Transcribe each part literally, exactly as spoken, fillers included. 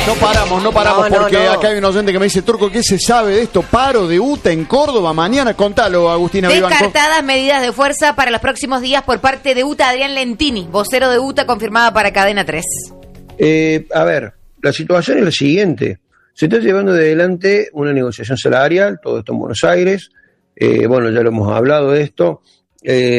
No paramos, no paramos, no, porque no, no. acá hay un oyente que me dice, Turco, ¿qué se sabe de esto? Paro de U T A en Córdoba mañana. Contalo, Agustina Vivanco. Descartadas medidas de fuerza para los próximos días por parte de U T A. Adrián Lentini, vocero de U T A, confirmada para Cadena tres. Eh, a ver, la situación es la siguiente. Se está llevando adelante una negociación salarial, todo esto en Buenos Aires. Eh, bueno, ya lo hemos hablado de esto. Eh,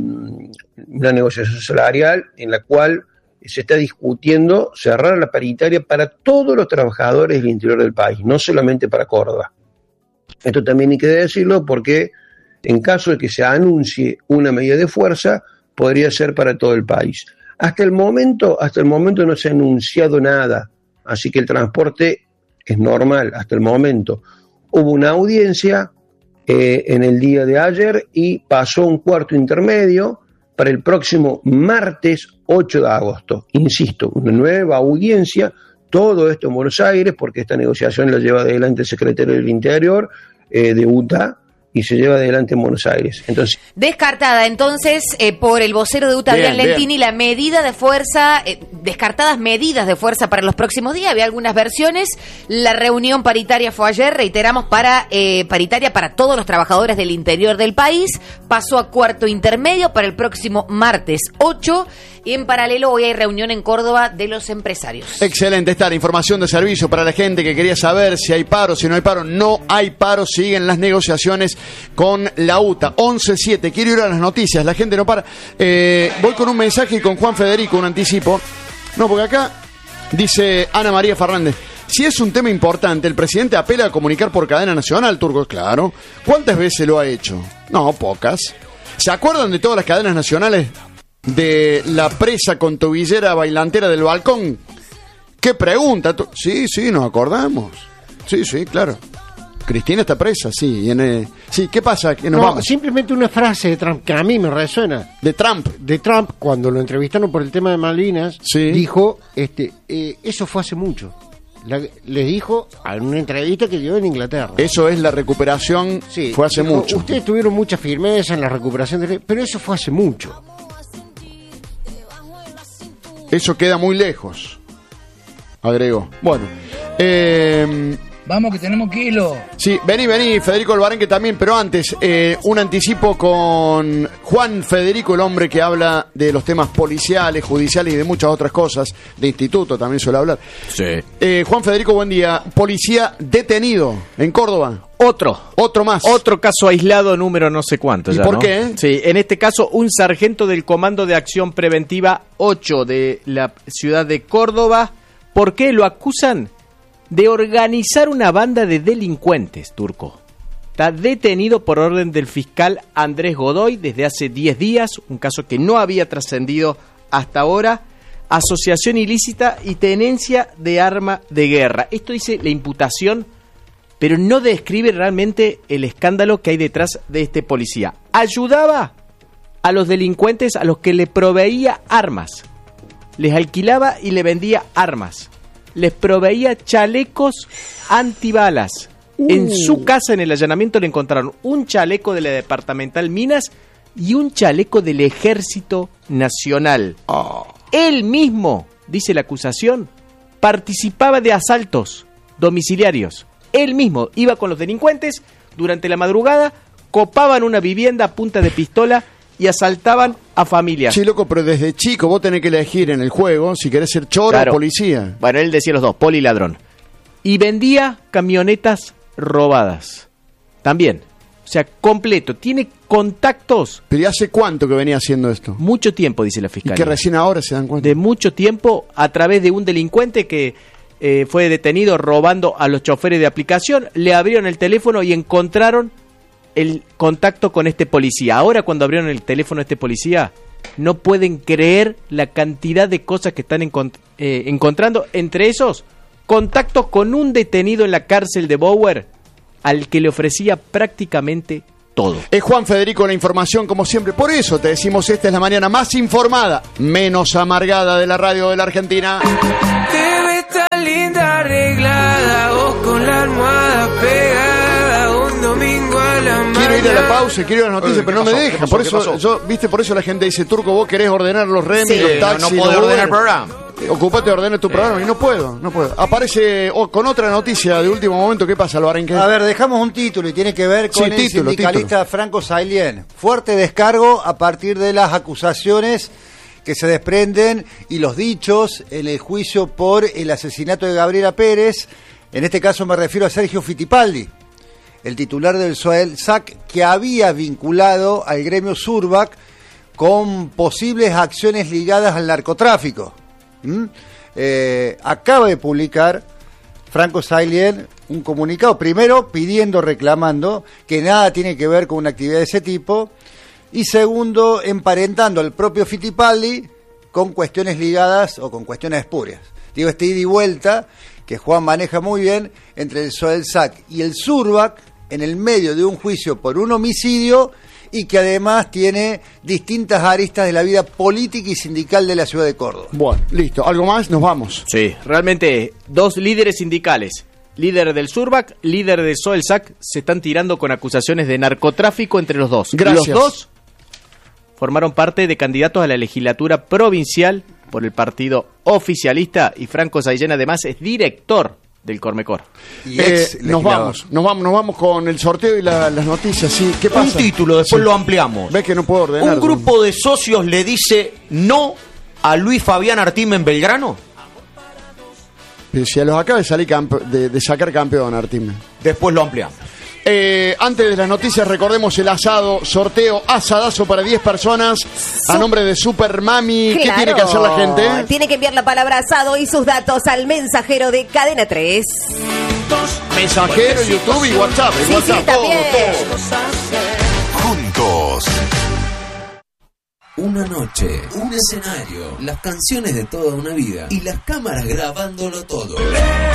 una negociación salarial en la cual se está discutiendo cerrar la paritaria para todos los trabajadores del interior del país, no solamente para Córdoba. Esto también hay que decirlo porque en caso de que se anuncie una medida de fuerza, podría ser para todo el país. Hasta el momento, hasta el momento no se ha anunciado nada, así que el transporte es normal hasta el momento. Hubo una audiencia eh, en el día de ayer y pasó un cuarto intermedio para el próximo martes ocho de agosto. Insisto, una nueva audiencia, todo esto en Buenos Aires, porque esta negociación la lleva adelante el secretario del Interior eh, de U T A, y se lleva adelante en Buenos Aires. Entonces, descartada entonces eh, por el vocero de U T A, Adrián Lentini, la medida de fuerza, eh, descartadas medidas de fuerza para los próximos días. Había algunas versiones. La reunión paritaria fue ayer, reiteramos, para eh, paritaria para todos los trabajadores del interior del país. Pasó a cuarto intermedio para el próximo martes ocho. Y en paralelo hoy hay reunión en Córdoba de los empresarios. Excelente, está la información de servicio para la gente que quería saber si hay paro, si no hay paro. No hay paro, siguen las negociaciones con la U T A. once siete, quiero ir a las noticias, la gente no para. Eh, voy con un mensaje y con Juan Federico, un anticipo. No, porque acá dice Ana María Fernández, si es un tema importante, el presidente apela a comunicar por cadena nacional, Turco, claro. ¿Cuántas veces lo ha hecho? No, pocas. ¿Se acuerdan de todas las cadenas nacionales de la presa con tobillera bailantera del balcón? ¿Qué pregunta? Sí, sí, nos acordamos. Sí, sí, claro. Cristina está presa, sí. Y en, eh, sí, ¿qué pasa? ¿Que nos no, vamos? Simplemente una frase de Trump que a mí me resuena. De Trump. De Trump, cuando lo entrevistaron por el tema de Malvinas, sí. dijo, este, eh, eso fue hace mucho. La, les dijo en una entrevista que dio en Inglaterra. Eso es la recuperación, sí, fue hace dijo, mucho. Ustedes tuvieron mucha firmeza en la recuperación, de, pero eso fue hace mucho. Eso queda muy lejos, agregó. Bueno, eh... vamos que tenemos kilo. Sí, vení, vení, Federico Albarenque también, pero antes, eh, un anticipo con Juan Federico, el hombre que habla de los temas policiales, judiciales y de muchas otras cosas, de instituto también suele hablar. Sí. Eh, Juan Federico, buen día. Policía detenido en Córdoba. Otro. Otro más. Otro caso aislado número no sé cuánto. ¿Y ya, por ¿no? qué? Sí, en este caso un sargento del Comando de Acción Preventiva ocho de la ciudad de Córdoba. ¿Por qué lo acusan? De organizar una banda de delincuentes, Turco. Está detenido por orden del fiscal Andrés Godoy desde hace diez días, un caso que no había trascendido hasta ahora. Asociación ilícita y tenencia de arma de guerra. Esto dice la imputación, pero no describe realmente el escándalo que hay detrás de este policía. Ayudaba a los delincuentes a los que le proveía armas. Les alquilaba y le vendía armas. Les proveía chalecos antibalas. Uh. En su casa, en el allanamiento, le encontraron un chaleco de la Departamental Minas y un chaleco del Ejército Nacional. Oh. Él mismo, dice la acusación, participaba de asaltos domiciliarios. Él mismo iba con los delincuentes durante la madrugada, copaban una vivienda a punta de pistola y asaltaban a familias. Sí, loco, pero desde chico vos tenés que elegir en el juego si querés ser choro claro. o policía. Bueno, él decía los dos, poli y ladrón. Y vendía camionetas robadas. También. O sea, completo. Tiene contactos. ¿Pero y hace cuánto que venía haciendo esto? Mucho tiempo, dice la fiscalía. ¿Y que recién ahora se dan cuenta? De mucho tiempo, a través de un delincuente que eh, fue detenido robando a los choferes de aplicación. Le abrieron el teléfono y encontraron el contacto con este policía. Ahora, cuando abrieron el teléfono a este policía, no pueden creer la cantidad de cosas que están encont- eh, encontrando. Entre esos, contactos con un detenido en la cárcel de Bower, al que le ofrecía prácticamente todo. Es Juan Federico la información, como siempre. Por eso te decimos, esta es la mañana más informada, menos amargada de la radio de la Argentina. Te ves tan linda arreglada, vos con la almohada pegada, un domingo a la mañana. Quiero ir a la pausa, quiero ir a las noticias, Eh, pero no ¿qué me pasó? dejan. ¿Qué Por pasó? eso, ¿Qué pasó? yo, viste, por eso la gente dice, Turco, vos querés ordenar los remis, Sí. los Eh, no, taxis, no puedo los ordenar el Uber. programa. Ocupate de ordenar tu programa y no puedo, no puedo. Aparece oh, con otra noticia de último momento. ¿Qué pasa, Alvarenque? A ver, dejamos un título y tiene que ver con Sí, el título, sindicalista Franco Sailien. Fuerte descargo a partir de las acusaciones que se desprenden y los dichos en el juicio por el asesinato de Gabriela Pérez. En este caso me refiero a Sergio Fittipaldi, el titular del SOELSAC, que había vinculado al gremio Surbac con posibles acciones ligadas al narcotráfico. ¿Mm? Eh, acaba de publicar Franco Sailien un comunicado, primero pidiendo, reclamando que nada tiene que ver con una actividad de ese tipo, y segundo, emparentando al propio Fittipaldi con cuestiones ligadas o con cuestiones espurias. Digo, este ida y vuelta que Juan maneja muy bien entre el SOELSAC y el Surbac en el medio de un juicio por un homicidio, y que además tiene distintas aristas de la vida política y sindical de la ciudad de Córdoba. Bueno, listo. ¿Algo más? Nos vamos. Sí, realmente dos líderes sindicales, líder del Surbac, líder del SOELSAC, se están tirando con acusaciones de narcotráfico entre los dos. Gracias. Los dos formaron parte de candidatos a la legislatura provincial por el partido oficialista, y Franco Sailien además es director del Cormecor. Y Eh, ex nos legislador. vamos, nos vamos, nos vamos con el sorteo y la- las noticias. Sí, ¿qué Un pasa? título, después Sí. lo ampliamos. Ves que no puedo ordenar. Un grupo de socios le dice no a Luis Fabián Artime en Belgrano. Pero si a los acaba de salir campe- de, de sacar campeón, Artime. Después lo ampliamos. Eh, antes de las noticias, recordemos el asado, sorteo, asadazo para diez personas a nombre de Super Mami. ¿Qué Claro. tiene que hacer la gente? Tiene que enviar la palabra asado y sus datos al mensajero de Cadena tres. Mensajero, YouTube y WhatsApp. y Sí, WhatsApp, sí, también. todo, todo. Juntos. Una noche, un escenario, las canciones de toda una vida y las cámaras grabándolo todo.